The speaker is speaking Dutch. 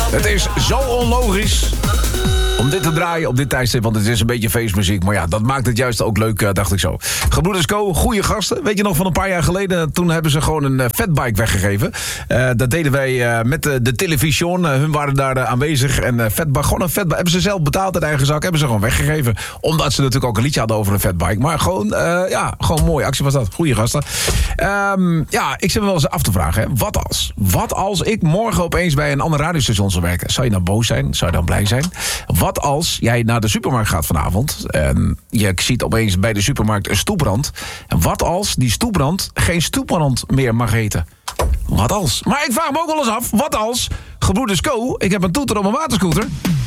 Het is zo onlogisch om dit te draaien op dit tijdstip, want het is een beetje feestmuziek. Maar ja, dat maakt het juist ook leuk, dacht ik zo. Gebroeders Co, goede gasten. Weet je nog, van een paar jaar geleden, toen hebben ze gewoon een fatbike weggegeven. Dat deden wij met de television. Hun waren daar aanwezig. En gewoon een fatbike hebben ze zelf betaald uit eigen zak. Hebben ze gewoon weggegeven. Omdat ze natuurlijk ook een liedje hadden over een fatbike. Maar gewoon, gewoon een mooie actie was dat. Goeie gasten. Ik zit me wel eens af te vragen. Hè. Wat als ik morgen opeens bij een ander radiostation zou werken? Zou je dan boos zijn? Zou je dan blij zijn? Wat als jij naar de supermarkt gaat vanavond en je ziet opeens bij de supermarkt een stoeprand? En wat als die stoeprand geen stoeprand meer mag eten? Wat als? Maar ik vraag me ook wel eens af, wat als, Gebroeders Co, ik heb een toeter op mijn waterscooter.